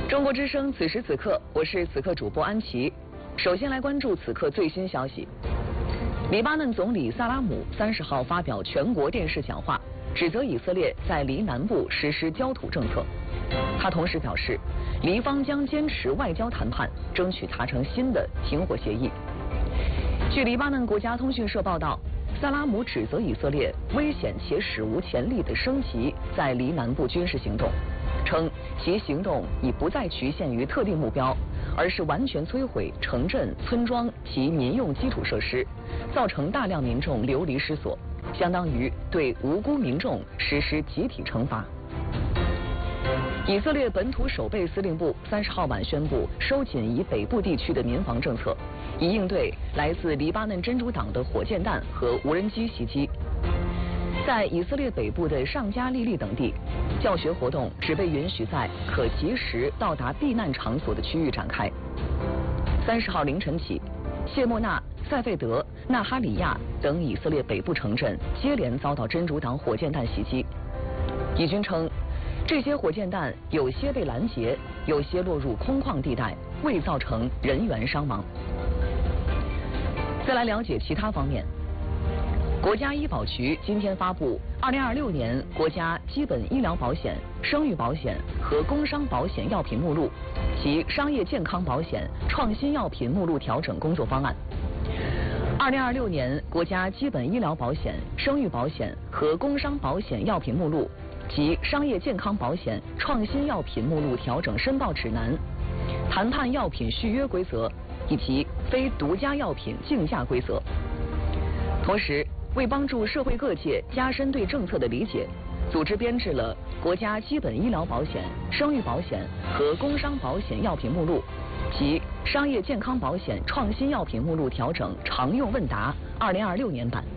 中国之声此时此刻，我是此刻主播安琪。首先来关注此刻最新消息。黎巴嫩总理萨拉姆30号发表全国电视讲话，指责以色列在黎南部实施焦土政策。他同时表示，黎方将坚持外交谈判，争取达成新的停火协议。据黎巴嫩国家通讯社报道，萨拉姆指责以色列危险且史无前例地升级在黎南部军事行动，称其行动已不再局限于特定目标，而是完全摧毁城镇、村庄及民用基础设施，造成大量民众流离失所，相当于对无辜民众实施集体惩罚。以色列本土守备司令部30号晚宣布收紧以北部地区的民防政策，以应对来自黎巴嫩真主党的火箭弹和无人机袭击。在以色列北部的上加利利等地，教学活动只被允许在可及时到达避难场所的区域展开。30号凌晨起，谢莫纳、塞费德、纳哈里亚等以色列北部城镇接连遭到真主党火箭弹袭击。以军称，这些火箭弹有些被拦截，有些落入空旷地带，未造成人员伤亡。再来了解其他方面。国家医保局今天发布2026年国家基本医疗保险、生育保险和工伤保险药品目录及商业健康保险创新药品目录调整工作方案。2026年国家基本医疗保险、生育保险和工伤保险药品目录及商业健康保险创新药品目录调整申报指南、谈判药品续约规则以及非独家药品竞价规则。同时，为帮助社会各界加深对政策的理解，组织编制了国家基本医疗保险、生育保险和工伤保险药品目录及商业健康保险创新药品目录调整常用问答2026年版。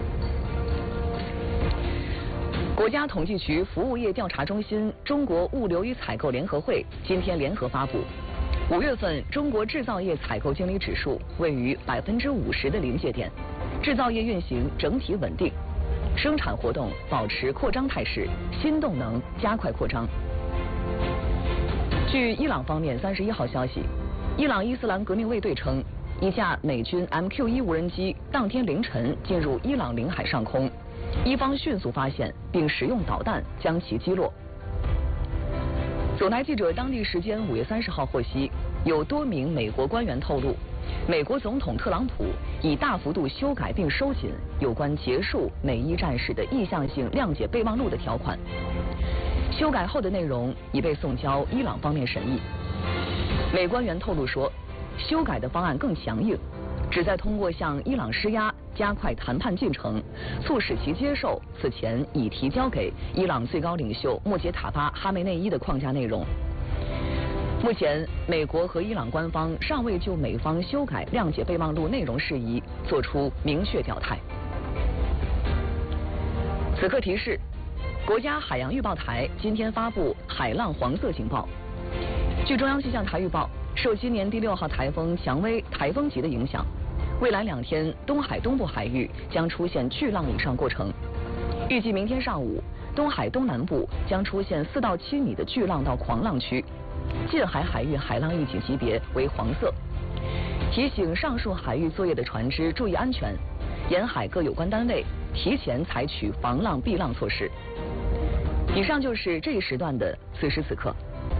国家统计局服务业调查中心、中国物流与采购联合会今天联合发布，5月份中国制造业采购经理指数位于50%的临界点，制造业运行整体稳定，生产活动保持扩张态势，新动能加快扩张。据伊朗方面31号消息，伊朗伊斯兰革命卫队称，一架美军 MQ-1无人机当天凌晨进入伊朗领海上空，伊方迅速发现并使用导弹将其击落。总台记者当地时间5月30号获悉，有多名美国官员透露，美国总统特朗普已大幅度修改并收紧有关结束美伊战事的意向性谅解备忘录的条款。修改后的内容已被送交伊朗方面审议。美官员透露说，修改的方案更强硬，旨在通过向伊朗施压，加快谈判进程，促使其接受此前已提交给伊朗最高领袖穆杰塔巴·哈梅内伊的框架内容。目前，美国和伊朗官方尚未就美方修改谅解备忘录内容事宜作出明确表态。此刻提示，国家海洋预报台今天发布海浪黄色警报。据中央气象台预报，受今年第6号台风蔷薇台风级的影响，未来2天东海东部海域将出现巨浪以上过程。预计明天上午，东海东南部将出现4到7米的巨浪到狂浪区，近海海域海浪预警级别为黄色。提醒上述海域作业的船只注意安全，沿海各有关单位提前采取防浪避浪措施。以上就是这一时段的此时此刻。